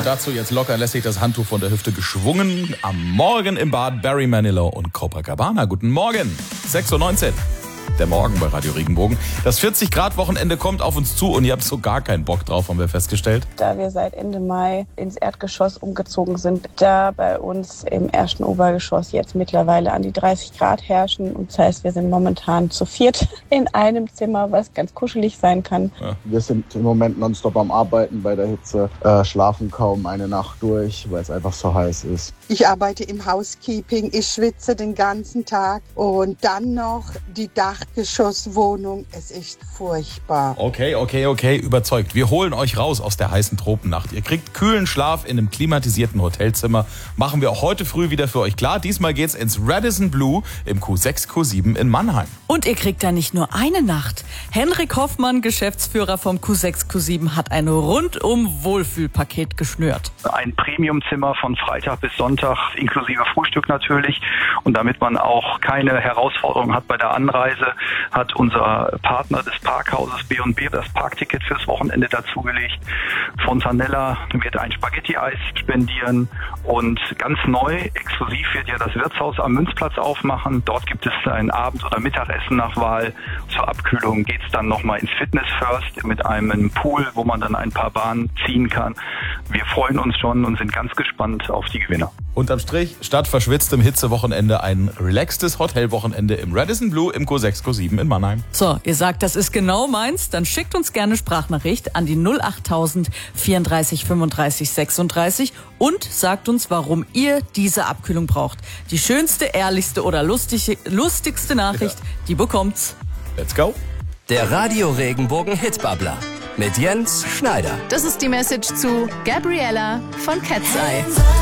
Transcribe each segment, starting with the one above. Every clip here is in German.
dazu jetzt lockerlässig das Handtuch von der Hüfte geschwungen. Am Morgen im Bad Barry Manilow und Copacabana. Guten Morgen, 6:19 Uhr. Der Morgen bei Radio Regenbogen. Das 40-Grad-Wochenende kommt auf uns zu und ihr habt so gar keinen Bock drauf, haben wir festgestellt. Da wir seit Ende Mai ins Erdgeschoss umgezogen sind, da bei uns im ersten Obergeschoss jetzt mittlerweile an die 30 Grad herrschen. Und das heißt, wir sind momentan zu viert in einem Zimmer, was ganz kuschelig sein kann. Ja. Wir sind im Moment nonstop am Arbeiten bei der Hitze, schlafen kaum eine Nacht durch, weil es einfach so heiß ist. Ich arbeite im Housekeeping, ich schwitze den ganzen Tag und dann noch die Dachgeschosswohnung. Es ist furchtbar. Okay, überzeugt. Wir holen euch raus aus der heißen Tropennacht. Ihr kriegt kühlen Schlaf in einem klimatisierten Hotelzimmer. Machen wir auch heute früh wieder für euch klar. Diesmal geht's ins Radisson Blu im Q6, Q7 in Mannheim. Und ihr kriegt da nicht nur eine Nacht. Henrik Hoffmann, Geschäftsführer vom Q6, Q7, hat ein rundum Wohlfühlpaket geschnürt. Ein Premiumzimmer von Freitag bis Sonntag, inklusive Frühstück natürlich. Und damit man auch keine Herausforderung hat bei der Anreise, hat unser Partner des Parkhauses B&B das Parkticket fürs Wochenende dazugelegt. Fontanella wird ein Spaghetti-Eis spendieren und ganz neu, exklusiv wird ja das Wirtshaus am Münzplatz aufmachen. Dort gibt es ein Abend- oder Mittagessen nach Wahl. Zur Abkühlung geht es dann nochmal ins Fitness First mit einem Pool, wo man dann ein paar Bahnen ziehen kann. Wir freuen uns schon und sind ganz gespannt auf die Gewinner. Unterm Strich, statt verschwitztem Hitzewochenende ein relaxtes Hotelwochenende im Radisson Blu im Q6, Q7 in Mannheim. So, ihr sagt, das ist genau meins, dann schickt uns gerne Sprachnachricht an die 08000 34 35 36 und sagt uns, warum ihr diese Abkühlung braucht. Die schönste, ehrlichste oder lustigste Nachricht, die bekommt's. Let's go. Der Radio Regenbogen Hitbabbler mit Jens Schneider. Das ist die Message zu Gabriella von Cat's Eye.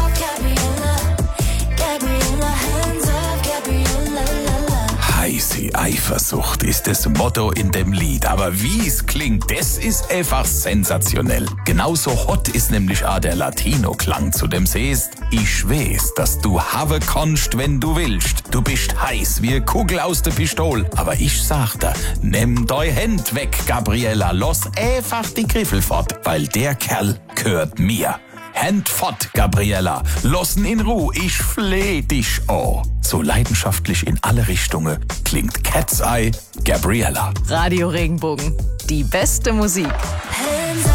Heiße Eifersucht ist das Motto in dem Lied. Aber wie es klingt, das ist einfach sensationell. Genauso hot ist nämlich auch der Latino-Klang zu dem Seest. Ich weiß, dass du have kannst, wenn du willst. Du bist heiß wie eine Kugel aus der Pistole. Aber ich sag dir, nimm dei Hand weg, Gabriella. Lass einfach die Griffel fort, weil der Kerl gehört mir. Hand fort, Gabriella. Lassen in Ruhe, ich fleh dich an. So leidenschaftlich in alle Richtungen klingt Cat's Eye Gabriella. Radio Regenbogen, die beste Musik. Hey.